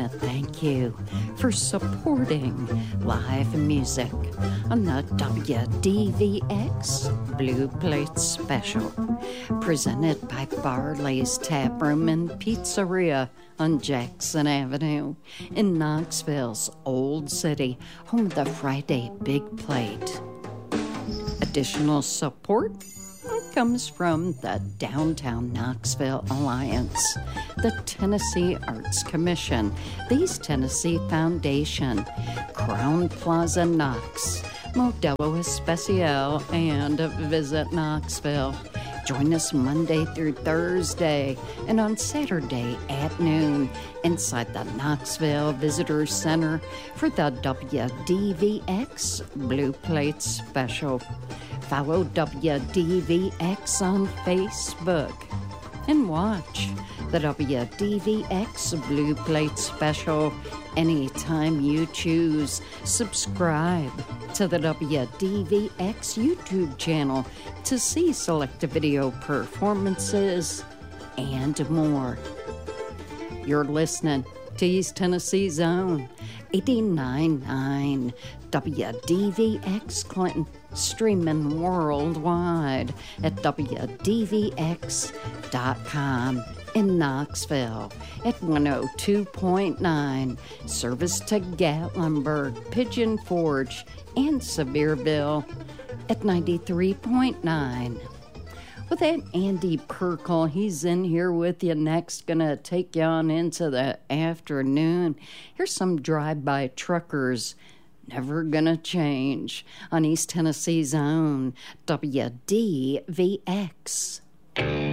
to thank you for supporting live music on the WDVX Blue Plate Special, presented by Barley's Tap Room and Pizzeria on Jackson Avenue in Knoxville's Old City, home of the Friday Big Plate. Additional support comes from the Downtown Knoxville Alliance, the Tennessee Arts Commission, the East Tennessee Foundation, Crown Plaza Knox, Modelo Especial, and Visit Knoxville. Join us Monday through Thursday and on Saturday at noon inside the Knoxville Visitor Center for the WDVX Blue Plate Special. Follow WDVX on Facebook and watch the WDVX Blue Plate Special anytime you choose. Subscribe to the WDVX YouTube channel to see select video performances and more. You're listening to East Tennessee's own 89.9 WDVX Clinton, streaming worldwide at WDVX.com. In Knoxville at 102.9, service to Gatlinburg, Pigeon Forge, and Sevierville at 93.9. Well, that Andy Perkle, he's in here with you next, gonna take you on into the afternoon. Here's some drive-by truckers, never gonna change, on East Tennessee's own WDVX.